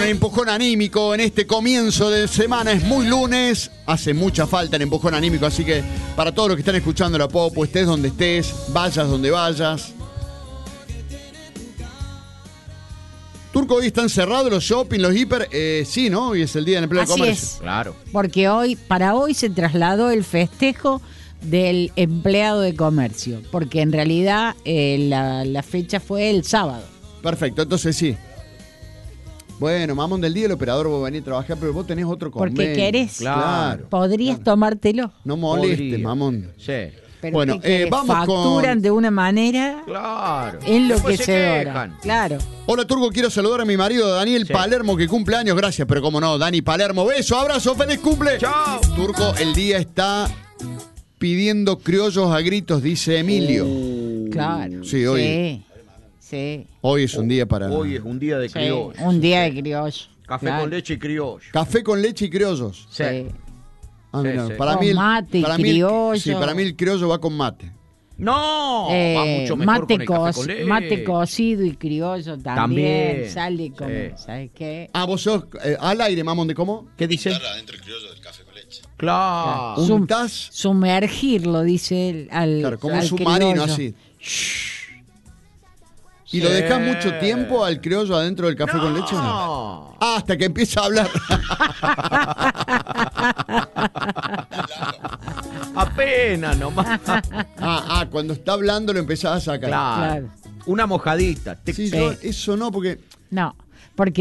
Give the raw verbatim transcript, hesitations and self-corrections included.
Empujón anímico en este comienzo de semana, es muy lunes, hace mucha falta el empujón anímico, así que para todos los que están escuchando la Popo, estés donde estés, vayas donde vayas. Turco, hoy están cerrados los shopping, los hiper, eh, sí, ¿no? Hoy es el día del empleo de Así comercio. es. Claro. Porque hoy, para hoy se trasladó el festejo del empleado de comercio, porque en realidad eh, la, la fecha fue el sábado. Perfecto, entonces sí. Bueno, mamón del día, el operador va a venir a trabajar, pero vos tenés otro convenio. Porque querés, Claro. podrías claro. tomártelo. No molestes, Podría. mamón. Sí. Pero Bueno, ¿qué querés? eh, vamos facturan con- de una manera Claro. Después se enloquecedora. quejan. Claro. Hola, Turco, quiero saludar a mi marido Daniel Sí. Palermo, que cumple años. Gracias, pero cómo no, Dani Palermo. Beso, abrazo, feliz cumple. Chao. Turco, el día está pidiendo criollos a gritos, dice Emilio. Claro. Sí, hoy. Sí. Sí. Hoy es un día para... Hoy es un día de Sí, criollo. un día de criollo. Café Claro. con leche y criollo. Café con leche y criollos. Sí. Sí. Ah, Sí, mira, sí. para Con mí el, mate y para mí el- criollo. sí, para mí el criollo va con mate. No, va Eh, mucho mejor mate, con el café co- con leche. mate cocido y criollo también, También, sale como, sí. ¿sabes qué? Ah, vos sos eh, al aire, mamón, ¿de cómo? ¿Qué dice? adentro el criollo del café con leche. Claro. Sum- Untás, Sumergirlo, dice él, al, claro, como al un submarino criollo. así. ¿Y Sí. lo dejás mucho tiempo al criollo adentro del café con leche? No. Ah, hasta que empieza a hablar. Apenas nomás. Ah, ah, cuando está hablando lo empezás a sacar. Claro. Claro. Una mojadita. Tic, Sí, tic. yo eso no, porque No, porque